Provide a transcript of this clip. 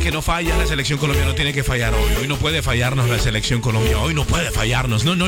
que no falla la selección colombiana, no tiene que fallar hoy. Hoy no puede fallarnos la selección colombiana. Hoy no puede fallarnos. No, no.